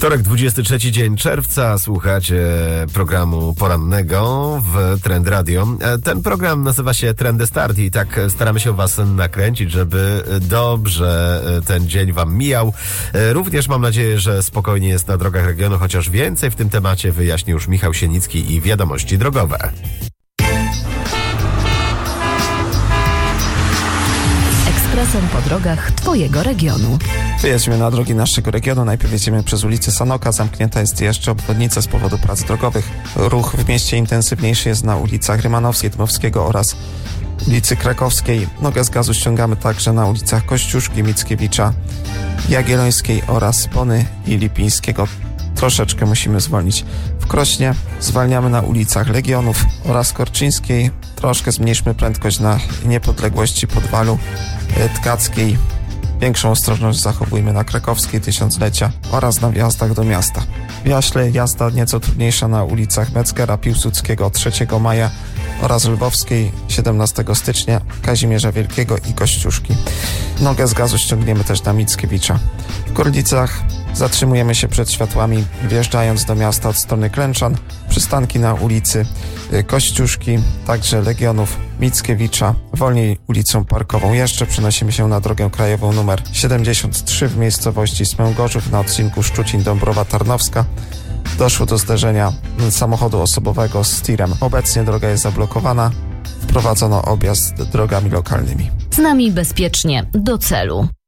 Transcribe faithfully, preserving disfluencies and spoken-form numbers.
Wtorek, dwudziesty trzeci dzień czerwca. Słuchacie programu porannego w Trend Radio. Ten program nazywa się Trendy Start i tak staramy się was nakręcić, żeby dobrze ten dzień wam mijał. Również mam nadzieję, że spokojnie jest na drogach regionu, chociaż więcej w tym temacie wyjaśni już Michał Sienicki i Wiadomości drogowe. Ekspresem po drogach twojego regionu. Wyjedziemy na drogi naszego regionu. Najpierw jedziemy przez ulicę Sanoka. Zamknięta jest jeszcze obwodnica z powodu prac drogowych. Ruch w mieście intensywniejszy jest na ulicach Rymanowskiej, Dmowskiego oraz ulicy Krakowskiej. Nogę z gazu ściągamy także na ulicach Kościuszki, Mickiewicza, Jagiellońskiej oraz Bony i Lipińskiego. Troszeczkę musimy zwolnić. W Krośnie zwalniamy na ulicach Legionów oraz Korczyńskiej. Troszkę zmniejszmy prędkość na Niepodległości, Podwalu, Tkackiej. Większą ostrożność zachowujmy na Krakowskiej, Tysiąclecia oraz na wjazdach do miasta. W Jaśle jazda nieco trudniejsza na ulicach Meckera, Piłsudskiego, trzeciego maja oraz Lwowskiej, siedemnastego stycznia, Kazimierza Wielkiego i Kościuszki. Nogę z gazu ściągniemy też na Mickiewicza. W Gorlicach zatrzymujemy się przed światłami, wjeżdżając do miasta od strony Klęczan. Przystanki na ulicy Kościuszki, także Legionów, Mickiewicza, wolniej ulicą Parkową. Jeszcze przenosimy się na drogę krajową numer siedemdziesiąt trzy w miejscowości Smęgorzów na odcinku Szczucin-Dąbrowa-Tarnowska. Doszło do zderzenia samochodu osobowego z tirem. Obecnie droga jest zablokowana. Wprowadzono objazd drogami lokalnymi. Z nami bezpiecznie do celu.